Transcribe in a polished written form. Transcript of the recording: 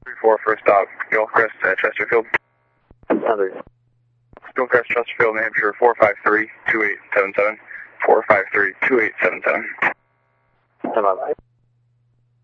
4 for a stop, Gilchrist at Chesterfield. Gilchrist, Chesterfield, New Hampshire, 453-2877. 453-2877. Am I right?